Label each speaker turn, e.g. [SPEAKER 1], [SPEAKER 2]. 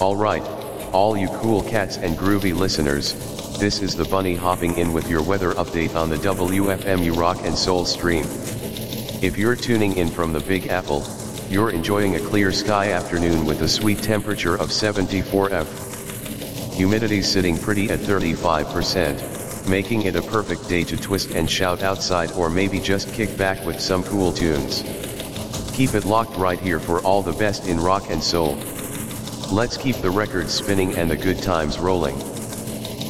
[SPEAKER 1] Alright, all you cool cats and groovy listeners, this is the bunny hopping in with your weather update on the WFMU Rock and Soul stream. If you're tuning in from the Big Apple, you're enjoying a clear sky afternoon with a sweet temperature of 74 F. Humidity sitting pretty at 35%, making it a perfect day to twist and shout outside or maybe just kick back with some cool tunes. Keep it locked right here for all the best in rock and soul. Let's keep the records spinning and the good times rolling.